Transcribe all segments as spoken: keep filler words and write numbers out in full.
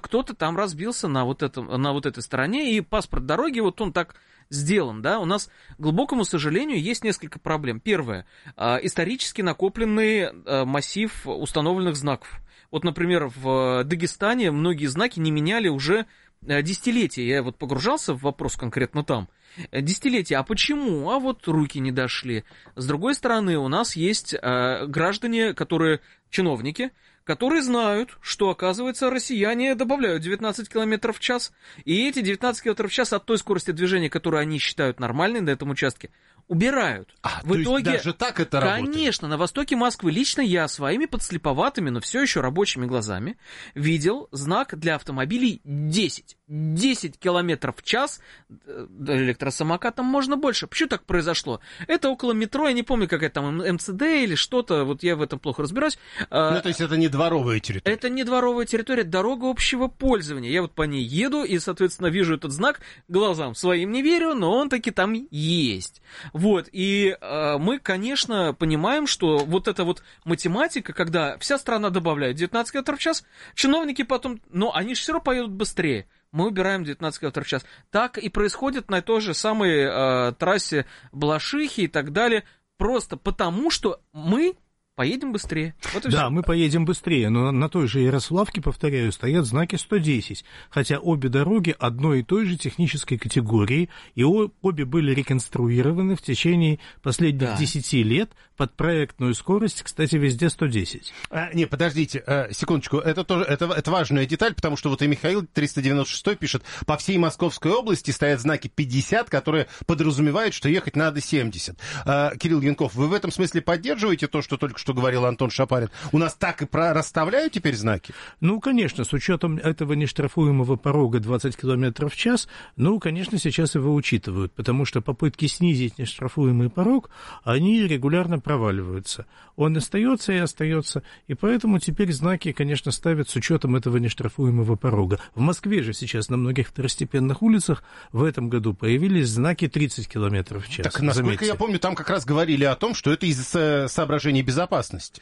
кто-то там разбился на вот, этом, на вот этой стороне, и паспорт дороги, вот он так сделан, да, у нас, к глубокому сожалению, есть несколько проблем. Первое, исторически накопленный массив установленных знаков. Вот, например, в Дагестане многие знаки не меняли уже десятилетия. Я вот погружался в вопрос конкретно там. Десятилетия. А почему? А вот руки не дошли. С другой стороны, у нас есть граждане, которые, чиновники, которые знают, что, оказывается, россияне добавляют девятнадцать километров в час, и эти девятнадцать километров в час от той скорости движения, которую они считают нормальной на этом участке, убирают. А, в то итоге, есть даже так это работает? Конечно, на востоке Москвы лично я своими подслеповатыми, но все еще рабочими глазами видел знак для автомобилей десять. десять километров в час, электросамокатом можно больше. Почему так произошло? Это около метро, я не помню, какая там МЦД или что-то, вот я в этом плохо разбираюсь. Ну, то есть это не дворовая территория? Это не дворовая территория, дорога общего пользования. Я вот по ней еду и, соответственно, вижу этот знак, глазам своим не верю, но он таки там есть. Вот, и э, мы, конечно, понимаем, что вот эта вот математика, когда вся страна добавляет девятнадцать километров в час, чиновники потом, но они же все равно поедут быстрее. Мы убираем девятнадцать километров в час. Так и происходит на той же самой э, трассе Балашихи и так далее, просто потому, что мы поедем быстрее. Вот да, все. мы поедем быстрее, но на той же Ярославке, повторяю, стоят знаки сто десять, хотя обе дороги одной и той же технической категории, и обе были реконструированы в течение последних да. десяти лет под проектную скорость, кстати, везде сто десять. А, не, подождите, а, секундочку, это тоже это, это важная деталь, потому что вот и Михаил триста девяносто шесть пишет, по всей Московской области стоят знаки пятьдесят, которые подразумевают, что ехать надо семьдесят. А, Кирилл Янков, вы в этом смысле поддерживаете то, что только что что говорил Антон Шапарин, у нас так и про... расставляют теперь знаки? Ну, конечно, с учетом этого нештрафуемого порога двадцать километров в час, ну, конечно, сейчас его учитывают, потому что попытки снизить нештрафуемый порог, они регулярно проваливаются. Он остается и остается, и поэтому теперь знаки, конечно, ставят с учетом этого нештрафуемого порога. В Москве же сейчас на многих второстепенных улицах в этом году появились знаки тридцать километров в час. Так, насколько заметьте. Я помню, там как раз говорили о том, что это из-за соображений безопасности.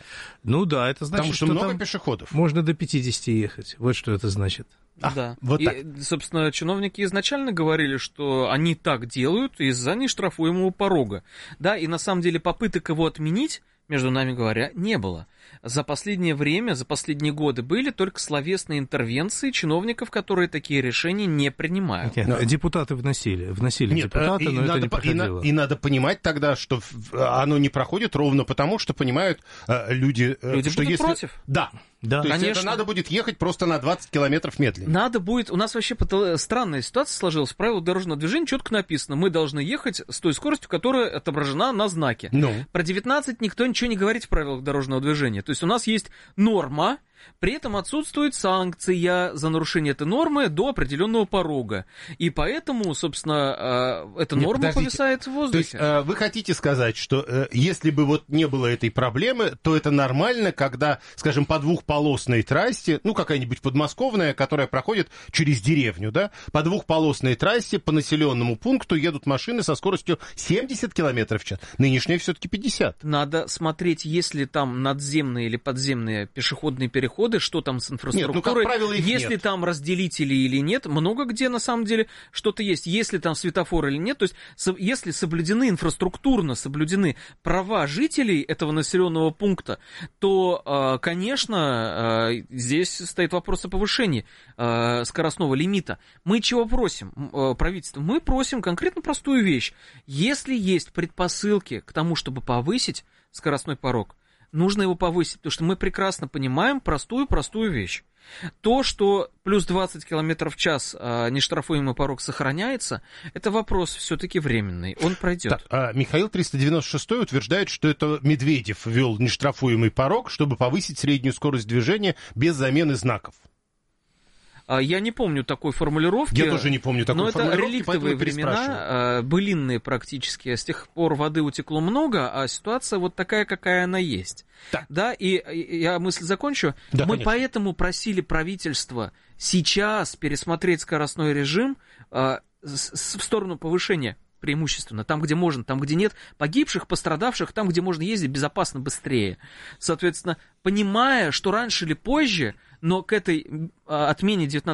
Ну да, это значит, Потому что, что много там пешеходов. Можно до пятидесяти ехать. Вот что это значит. А, да. Вот и, так. собственно, чиновники изначально говорили, что они так делают из-за нештрафуемого порога. Да, и на самом деле попыток его отменить, между нами говоря, не было. За последнее время, за последние годы были только словесные интервенции чиновников, которые такие решения не принимают. Нет, но... Депутаты вносили, вносили Нет, депутаты, и, но и это надо, не проходило. И, и надо понимать тогда, что оно не проходит ровно потому, что понимают э, люди, э, люди что будут если... против. Да. Да, то конечно. есть это надо будет ехать просто на двадцать километров медленнее. Надо будет, у нас вообще странная ситуация сложилась, в правилах дорожного движения четко написано, мы должны ехать с той скоростью, которая отображена на знаке. Ну. Про девятнадцать никто ничего не говорит в правилах дорожного движения, то есть у нас есть норма, при этом отсутствует санкция за нарушение этой нормы до определенного порога. И поэтому, собственно, эта норма Нет, повисает в воздухе. То есть вы хотите сказать, что если бы вот не было этой проблемы, то это нормально, когда, скажем, по двухполосной трассе, ну, какая-нибудь подмосковная, которая проходит через деревню, да, по двухполосной трассе по населенному пункту едут машины со скоростью семьдесят километров в час. Нынешняя все-таки пятьдесят. Надо смотреть, есть ли там надземные или подземные пешеходные переходы, что там с инфраструктурой, нет, ну, как правило, их есть нет. ли там разделители или нет, много где на самом деле что-то есть, есть ли там светофор или нет, то есть если соблюдены инфраструктурно, соблюдены права жителей этого населенного пункта, то, конечно, здесь стоит вопрос о повышении скоростного лимита. Мы чего просим, правительство? Мы просим конкретно простую вещь. Если есть предпосылки к тому, чтобы повысить скоростной порог, нужно его повысить, потому что мы прекрасно понимаем простую-простую вещь. То, что плюс двадцать километров в час а, нештрафуемый порог сохраняется, это вопрос все-таки временный, он пройдет. Так, а Михаил триста девяносто шесть утверждает, что это Медведев ввел нештрафуемый порог, чтобы повысить среднюю скорость движения без замены знаков. Я не помню такой формулировки. Я тоже не помню такой но формулировки, это реликтовые времена, былинные практически. С тех пор воды утекло много, а ситуация вот такая, какая она есть. Так. Да, и я мысль закончу. Да, Мы конечно. поэтому просили правительство сейчас пересмотреть скоростной режим в сторону повышения. Преимущественно, там, где можно, там, где нет погибших, пострадавших, там, где можно ездить безопасно, быстрее. Соответственно, понимая, что раньше или позже, но к этой отмене девятнадцатого